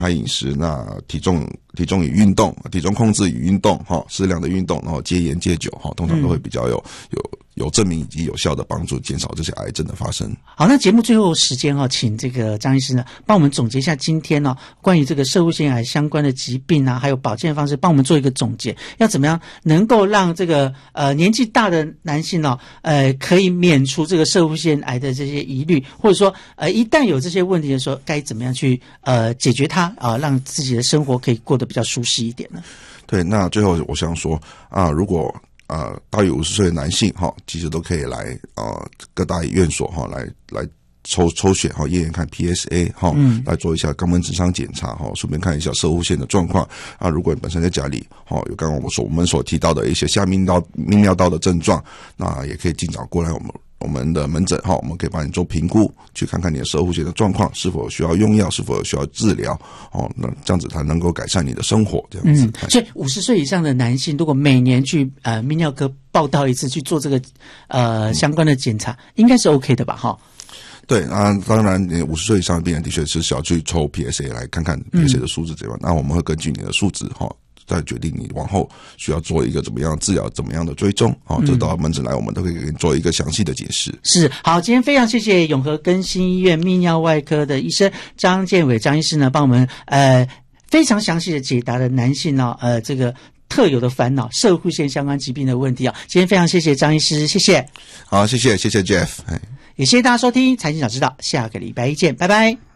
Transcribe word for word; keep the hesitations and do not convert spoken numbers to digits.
开饮食，那体重体重与运动，体重控制与运动，哈，适量的运动，然后戒烟戒酒，哈，通常都会比较有有有证明以及有效的帮助，减少这些癌症的发生。 好，那节目最后时间哈、哦，请这个张医师呢，帮我们总结一下今天呢、哦、关于这个攝護腺癌相关的疾病啊，还有保健方式，帮我们做一个总结，要怎么样能够让这个呃年纪大的男性哦，呃可以免除这个攝護腺癌的这些疑虑，或者说呃一旦有这些问题的时候，该怎么样去呃解决它啊、呃，让自己的生活可以过得比较舒适一点呢？ 对，那最后我想说啊，如果呃大于五十岁的男性哈，其实都可以来呃各大院所哈来来抽抽血哈，验验看 P S A 哈、嗯，来做一下肛门直肠检查哈，顺便看一下攝護腺的状况啊。如果你本身在家里哈有刚刚我们所我们所提到的一些下泌尿泌尿道的症状，那也可以尽早过来我们。我们的门诊哈，我们可以帮你做评估，去看看你的攝護腺的状况是否需要用药，是否需要治疗哦。那这样子才能够改善你的生活，这样子。 嗯，所以五十岁以上的男性，如果每年去呃泌尿科报到一次，去做这个呃相关的检查，应该是 OK 的吧？哈。 对啊，当然，你五十岁以上的病人的确是需要去抽 P S A 来看看 P S A 的数值怎样、嗯。那我们会根据你的数值哈。再决定你往后需要做一个怎么样的治疗，怎么样的追踪，好、哦，这到门诊来，我们都可以给你做一个详细的解释。 是，好，今天非常谢谢永和更新医院泌尿外科的医生张建伟张医师呢，帮我们呃非常详细的解答了男性呢、哦、呃这个特有的烦恼，攝護腺相关疾病的问题啊、哦。今天非常谢谢张医师，谢谢。 好，谢谢，谢谢 Jeff。 也谢谢大家收听财经早知道，下个礼拜一见，拜拜。